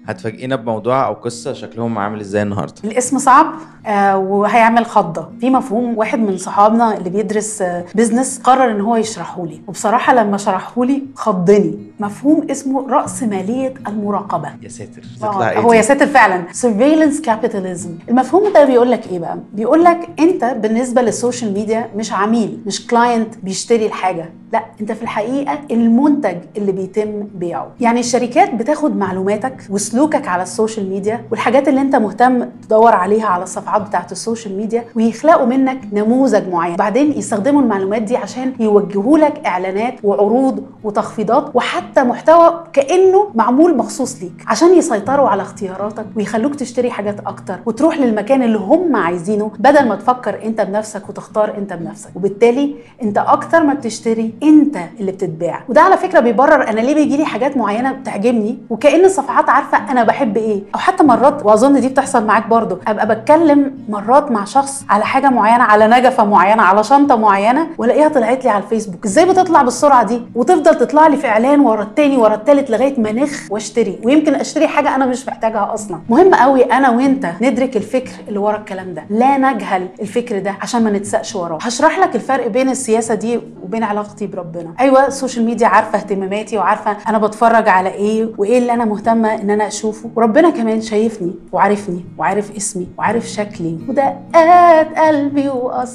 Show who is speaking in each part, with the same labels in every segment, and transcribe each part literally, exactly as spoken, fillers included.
Speaker 1: هتفاجئينا بموضوع او قصه شكلهم عامل ازاي النهارده؟
Speaker 2: الاسم صعب آه وهيعمل خضه. في مفهوم واحد من صحابنا اللي بيدرس آه بيزنس قرر ان هو يشرحه لي، وبصراحه لما شرحه لي خضني. مفهوم اسمه رأسمالية المراقبه.
Speaker 1: يا ساتر،
Speaker 2: تطلع
Speaker 1: ايه
Speaker 2: هو
Speaker 1: دي؟
Speaker 2: يا ساتر فعلا surveillance capitalism. المفهوم ده بيقول لك ايه بقى؟ بيقول لك انت بالنسبه للسوشيال ميديا مش عميل، مش كلاينت بيشتري الحاجه، لا انت في الحقيقه المنتج اللي بيتم بيعه. يعني الشركات بتاخد معلوماتك وسلوكك على السوشيال ميديا والحاجات اللي انت مهتم تدور عليها على الصفحات بتاعت السوشيال ميديا، ويخلقوا منك نموذج معين، بعدين يستخدموا المعلومات دي عشان يوجهوا لك اعلانات وعروض وتخفيضات وحتى محتوى كانه معمول مخصوص ليك، عشان يسيطروا على اختياراتك ويخلوك تشتري حاجات اكتر وتروح للمكان اللي هم عايزينه، بدل ما تفكر انت بنفسك وتختار انت بنفسك. وبالتالي انت اكتر ما بتشتري انت اللي بتتباع. وده على فكره بيبرر انا ليه بيجي لي حاجات معينه بتعجبني وكأن الصفحات عارفه انا بحب ايه. او حتى مرات، واظن دي بتحصل معاك برضو، ابقى بتكلم مرات مع شخص على حاجه معينه، على نجفه معينه، على شنطه معينه، والاقيها طلعت لي على الفيسبوك. ازاي بتطلع بالسرعه دي وتفضل تطلع لي في اعلان ورا التاني ورا التالت لغايه ما نخ واشتري، ويمكن اشتري حاجه انا مش محتاجها اصلا. مهم قوي انا وانت ندرك الفكر اللي ورا الكلام ده، لا نجهل الفكر ده عشان ما نتسقش وراه. هشرح لك الفرق بين السياسه دي وبين علاقتي بربنا. ايوه السوشيال ميديا عارفه اهتماماتي وعارفه انا بتفرج على ايه وايه اللي انا مهتمه ان انا اشوفه، وربنا كمان شايفني وعارفني وعارف اسمي وعارف شكلي ودقات قلبي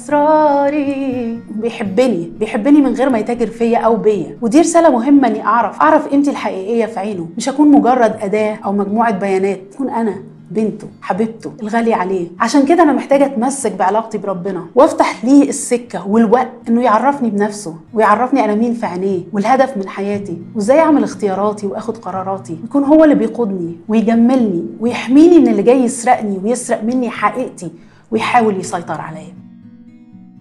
Speaker 2: واسراري. بيحبني بيحبني من غير ما يتاجر فيا او بيا. ودي رساله مهمه اني اعرف اعرف قيمتي الحقيقيه في عينه، مش اكون مجرد اداه او مجموعه بيانات، اكون انا بنته حبيبته الغالية عليه. عشان كده أنا محتاجة أتمسك بعلاقتي بربنا وافتح ليه السكة والوقت إنه يعرفني بنفسه ويعرفني أنا مين في عينيه والهدف من حياتي وإزاي أعمل اختياراتي وأخد قراراتي، يكون هو اللي بيقودني ويجملني ويحميني من اللي جاي يسرقني ويسرق مني حقيقتي ويحاول يسيطر عليا.